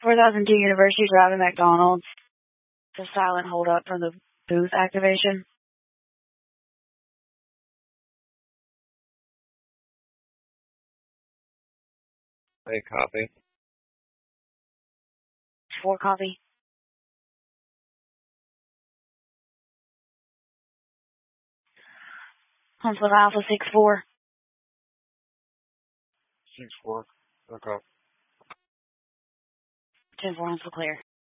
4002 University Drive in McDonald's. It's a silent hold up from the booth activation. Hey, copy. 4 copy. Huntsville Alpha 6-4. 6-4. Okay. 10-4 Huntsville clear.